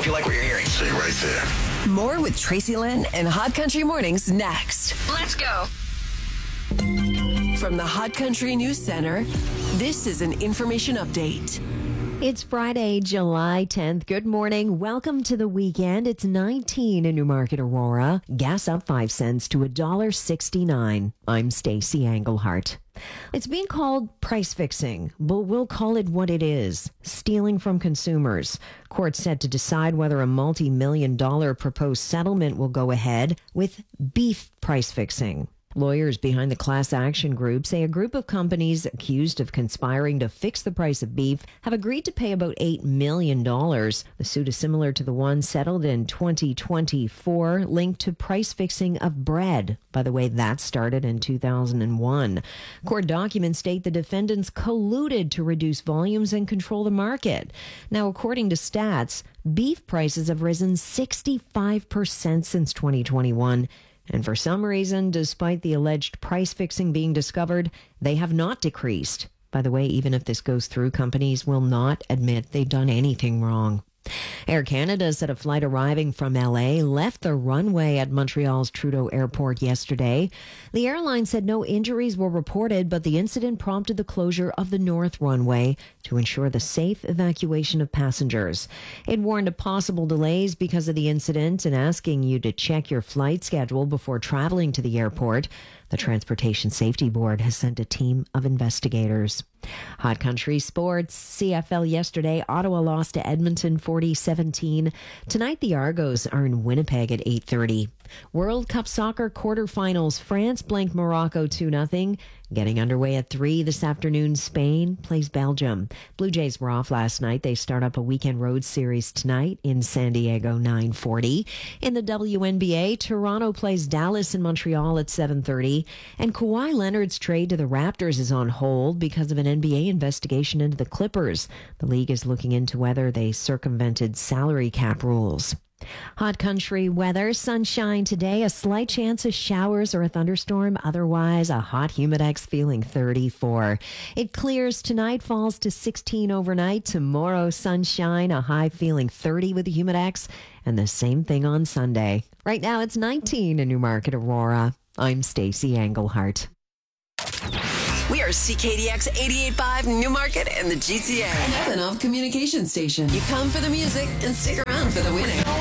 if you like what you're hearing. Stay right there. More with Tracy Lynn and Hot Country Mornings next. Let's go. From the Hot Country News Center, this is an information update. It's Friday, July 10th. Good morning. Welcome to the weekend. It's 19 in Newmarket, Aurora. Gas up 5 cents to $1.69. I'm Stacey Englehart. It's being called price fixing, but we'll call it what it is: stealing from consumers. Court set to decide whether a multi-million-dollar proposed settlement will go ahead with beef price fixing. Lawyers behind the class action group say a group of companies accused of conspiring to fix the price of beef have agreed to pay about $8 million. The suit is similar to the one settled in 2024, linked to price fixing of bread. By the way, that started in 2001. Court documents state the defendants colluded to reduce volumes and control the market. Now, according to stats, beef prices have risen 65% since 2021. And for some reason, despite the alleged price fixing being discovered, they have not decreased. By the way, even if this goes through, companies will not admit they've done anything wrong. Air Canada said a flight arriving from LA left the runway at Montreal's Trudeau Airport yesterday. The airline said no injuries were reported, but the incident prompted the closure of the north runway to ensure the safe evacuation of passengers. It warned of possible delays because of the incident and asking you to check your flight schedule before traveling to the airport. The Transportation Safety Board has sent a team of investigators. Hot Country Sports. CFL yesterday. Ottawa lost to Edmonton 40-17. Tonight, the Argos are in Winnipeg at 8:30. World Cup Soccer quarterfinals. France blanked Morocco 2-0. Getting underway at 3 this afternoon, Spain plays Belgium. Blue Jays were off last night. They start up a weekend road series tonight in San Diego, 9:40. In the WNBA, Toronto plays Dallas in Montreal at 7:30. And Kawhi Leonard's trade to the Raptors is on hold because of an NBA investigation into the Clippers. The league is looking into whether they circumvented salary cap rules. Hot country weather, sunshine today, a slight chance of showers or a thunderstorm. Otherwise, a hot Humidex feeling 34. It clears tonight, falls to 16 overnight. Tomorrow, sunshine, a high feeling 30 with the Humidex, and the same thing on Sunday. Right now, it's 19 in Newmarket, Aurora. I'm Stacey Englehart. We are CKDX 88.5 Newmarket and the GTA. An F&F communication station. You come for the music and stick around for the winning.